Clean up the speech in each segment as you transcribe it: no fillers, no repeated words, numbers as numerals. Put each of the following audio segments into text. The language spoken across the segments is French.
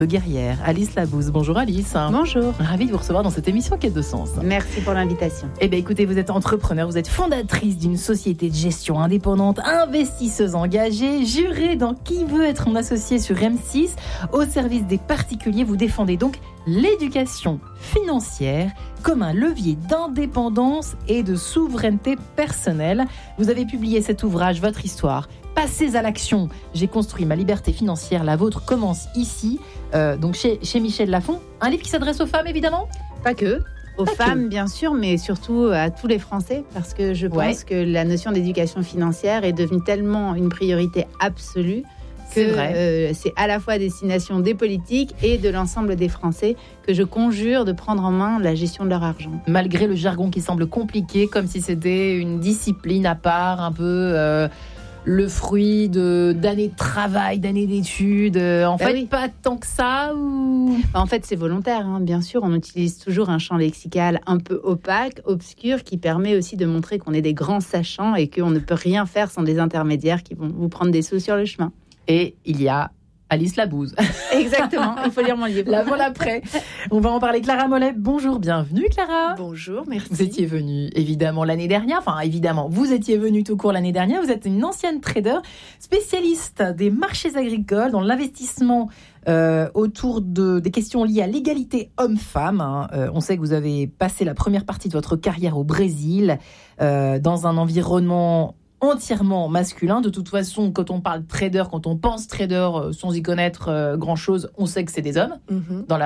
Guerrière, Alice Labouze. Bonjour Alice. Bonjour. Ravie de vous recevoir dans cette émission Quête de Sens. Merci pour l'invitation. Eh bien écoutez, vous êtes entrepreneur, vous êtes fondatrice d'une société de gestion indépendante, investisseuse engagée, jurée dans Qui veut être mon associé sur M6, au service des particuliers. Vous défendez donc l'éducation financière comme un levier d'indépendance et de souveraineté personnelle. Vous avez publié cet ouvrage, Votre histoire. Passez à l'action. J'ai construit ma liberté financière. La vôtre commence ici, donc chez Michel Lafon. Un livre qui s'adresse aux femmes, évidemment ? Pas que. Aux femmes, bien sûr, mais surtout à tous les Français, parce que je pense que la notion d'éducation financière est devenue tellement une priorité absolue que c'est à la fois à destination des politiques et de l'ensemble des Français que je conjure de prendre en main la gestion de leur argent. Malgré le jargon qui semble compliqué, comme si c'était une discipline à part, un peu... le fruit d'années de travail, d'années d'études. Pas tant que ça ou... En fait, c'est volontaire, bien sûr. On utilise toujours un champ lexical un peu opaque, obscur, qui permet aussi de montrer qu'on est des grands sachants et qu'on ne peut rien faire sans des intermédiaires qui vont vous prendre des sous sur le chemin. Et il y a Alice Labouze. Exactement, il faut lire mon livre. L'avant, l'après. On va en parler. Clara Mollet, bonjour, bienvenue Clara. Bonjour, merci. Vous étiez venue évidemment l'année dernière, vous étiez venue tout court l'année dernière. Vous êtes une ancienne trader, spécialiste des marchés agricoles, dans l'investissement autour des questions liées à l'égalité homme-femme. On sait que vous avez passé la première partie de votre carrière au Brésil, dans un environnement entièrement masculin. De toute façon, quand on parle trader, quand on pense trader, sans y connaître grand-chose, on sait que c'est des hommes. Mm-hmm. Dans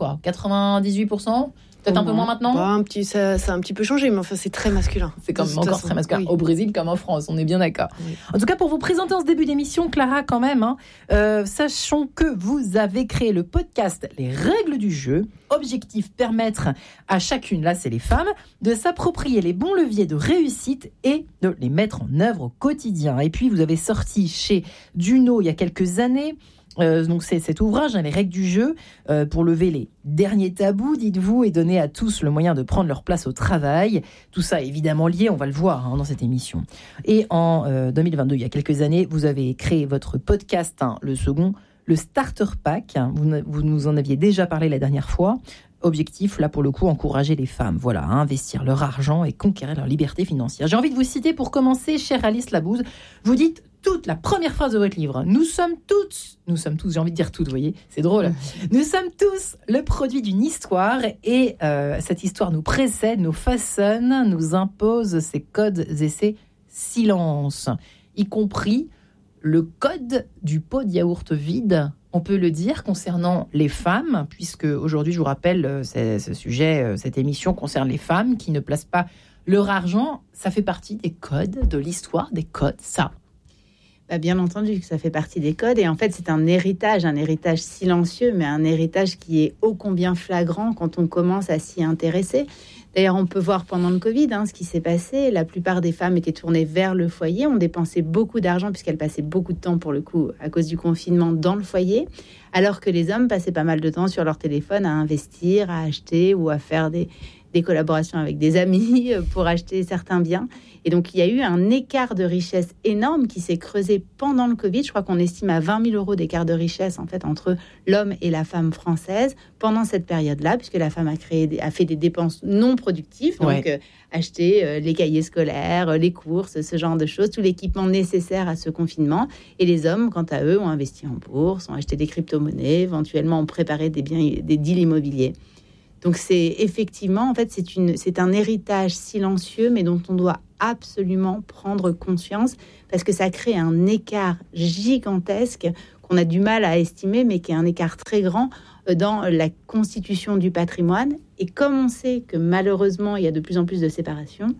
98%? Peut-être un peu moins maintenant. Ça a un petit peu changé, mais enfin c'est très masculin. C'est quand même encore très masculin. Oui. Au Brésil comme en France, on est bien d'accord. Oui. En tout cas, pour vous présenter en ce début d'émission, Clara, quand même, sachons que vous avez créé le podcast Les règles du jeu. Objectif, permettre à chacune, là c'est les femmes, de s'approprier les bons leviers de réussite et de les mettre en œuvre au quotidien. Et puis vous avez sorti chez Duno il y a quelques années, donc c'est cet ouvrage, Les règles du jeu, pour lever les derniers tabous, dites-vous, et donner à tous le moyen de prendre leur place au travail. Tout ça est évidemment lié, on va le voir dans cette émission. Et en 2022, il y a quelques années, vous avez créé votre podcast, le second, le Starter Pack. Vous nous en aviez déjà parlé la dernière fois. Objectif, là pour le coup, encourager les femmes, à investir leur argent et conquérir leur liberté financière. J'ai envie de vous citer pour commencer, chère Alice Labouze. Vous dites toute la première phrase de votre livre. Nous sommes tous, j'ai envie de dire toutes, vous voyez, c'est drôle. Nous sommes tous le produit d'une histoire et cette histoire nous précède, nous façonne, nous impose ses codes et ses silences, y compris le code du pot de yaourt vide. On peut le dire concernant les femmes, puisque aujourd'hui, je vous rappelle, ce sujet, cette émission concerne les femmes qui ne placent pas leur argent. Ça fait partie des codes de l'histoire, des codes, ça. Bien entendu que ça fait partie des codes. Et en fait, c'est un héritage silencieux, mais un héritage qui est ô combien flagrant quand on commence à s'y intéresser. D'ailleurs, on peut voir pendant le Covid ce qui s'est passé. La plupart des femmes étaient tournées vers le foyer. On dépensait beaucoup d'argent puisqu'elles passaient beaucoup de temps, pour le coup, à cause du confinement, dans le foyer. Alors que les hommes passaient pas mal de temps sur leur téléphone à investir, à acheter ou à faire des collaborations avec des amis pour acheter certains biens. Et donc, il y a eu un écart de richesse énorme qui s'est creusé pendant le Covid. Je crois qu'on estime à 20 000 euros d'écart de richesse, en fait, entre l'homme et la femme française pendant cette période-là, puisque la femme a fait des dépenses non productives, donc acheter les cahiers scolaires, les courses, ce genre de choses, tout l'équipement nécessaire à ce confinement. Et les hommes, quant à eux, ont investi en bourse, ont acheté des crypto-monnaies, éventuellement ont préparé des deals immobiliers. Donc c'est effectivement, en fait, c'est un héritage silencieux, mais dont on doit absolument prendre conscience, parce que ça crée un écart gigantesque qu'on a du mal à estimer, mais qui est un écart très grand dans la constitution du patrimoine. Et comme on sait que malheureusement, il y a de plus en plus de séparations,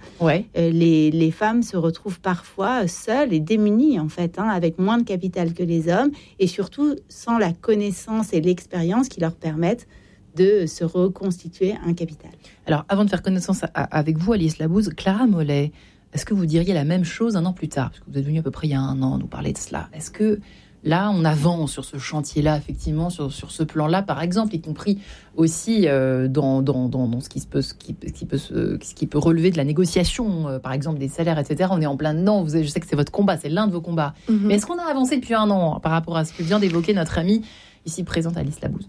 les femmes se retrouvent parfois seules et démunies, en fait, avec moins de capital que les hommes, et surtout sans la connaissance et l'expérience qui leur permettent de se reconstituer un capital. Alors, avant de faire connaissance avec vous, Alice Labouze, Clara Mollet, est-ce que vous diriez la même chose un an plus tard ? Parce que vous êtes venue à peu près il y a un an nous parler de cela. Est-ce que là, on avance sur ce chantier-là, effectivement, sur ce plan-là, par exemple, y compris aussi dans ce qui peut relever de la négociation, par exemple, des salaires, etc. On est en plein dedans. Je sais que c'est votre combat, c'est l'un de vos combats. Mm-hmm. Mais est-ce qu'on a avancé depuis un an par rapport à ce que vient d'évoquer notre amie ici présente Alice Labouze.